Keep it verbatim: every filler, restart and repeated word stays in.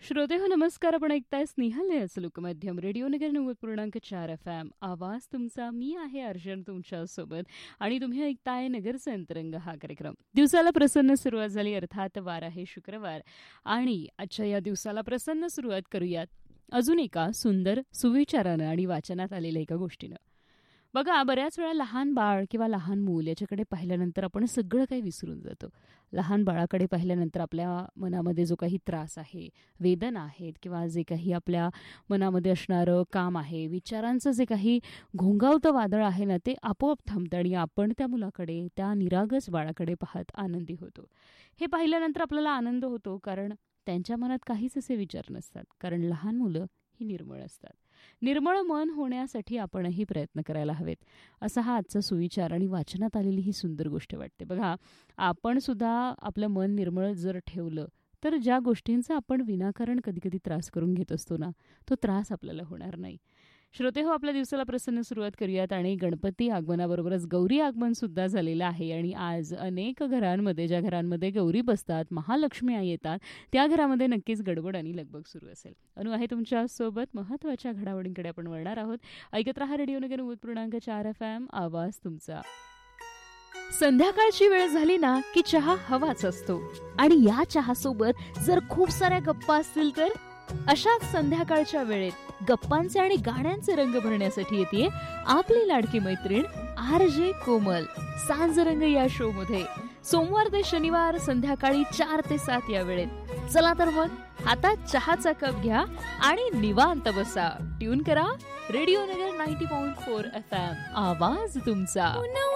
श्रोते हो नमस्कार. आपण ऐकताय स्नेहल याचं लोकमाध्यम रेडिओ नगर नव्वद पूर्णांक चार एफ एम. आवाज तुमचा. मी आहे अर्जन तुमच्यासोबत आणि तुम्ही ऐकताय नगरचा अंतरंग हा कार्यक्रम. दिवसाला प्रसन्न सुरुवात झाली, अर्थात वार आहे शुक्रवार आणि आजच्या या दिवसाला प्रसन्न सुरुवात करूयात अजून एका सुंदर सुविचारानं आणि वाचनात आलेल्या एका गोष्टीनं. बघा, बऱ्याच वेळा लहान बाळ किंवा लहान मूल याच्याकडे पाहिल्यानंतर आपण सगळं काही विसरून जातो. लहान बाळाकडे पाहिल्यानंतर आपल्या मनामध्ये जो काही त्रास आहे, वेदना आहेत किंवा जे काही आपल्या मनामध्ये असणारं काम आहे, विचारांचं जे काही घोंगावतं वादळ आहे ना, ते आपोआप थांबतं आणि आपण त्या मुलाकडे, त्या निरागस बाळाकडे पाहत आनंदी होतो. हे पाहिल्यानंतर आपल्याला आनंद होतो, कारण त्यांच्या मनात काहीच असे विचार नसतात, कारण लहान मुलं ही निर्मळ असतात. निर्मळ मन होण्यासाठी आपणही प्रयत्न करायला हवेत, असा हा आजचा सुविचार आणि वाचनात आलेली ही सुंदर गोष्ट वाटते. बघा, आपण सुद्धा आपलं मन निर्मळ जर ठेवलं तर ज्या गोष्टींचा आपण विनाकारण कधी कधी त्रास करून घेत असतो ना, तो त्रास आपल्याला होणार नाही. श्रोते हो, आपल्या दिवसाला प्रसन्न सुरुवात करूयात आणि गणपती आगमनाबरोबरच गौरी आगमन सुद्धा झालेलं आहे आणि आज अनेक घरांमध्ये, ज्या घरांमध्ये गौरी बसतात, महालक्ष्मी आई येतात, त्या घरामध्ये नक्कीच गडबड आणि लगबग सुरू असेल. अनु आहे तुमच्या सोबत. महत्त्वाच्या घडामोडींकडे आपण वळणार आहोत. ऐकत रहा रेडिओ नगर नव्वद पूर्णांक चार एफ एम. आवाज तुमचा. संध्याकाळची वेळ झाली ना की चहा हवाच असतो आणि या चहासोबत जर खूप साऱ्या गप्पा असतील तर अशाच संध्याकाळच्या वेळेत गप्पांचे आणि गाण्यांचे रंग भरण्यासाठी येते आपली लाडकी मैत्रीण आर जे कोमल सांजरंग या शो मध्ये सोमवार ते शनिवार संध्याकाळी चार ते सात या वेळेत. चला तर मग हातात चहाचा कप घ्या आणि निवांत बसा. ट्यून करा रेडिओ नगर नव्वद पॉइंट चार एफ एम. आवाज तुमचा.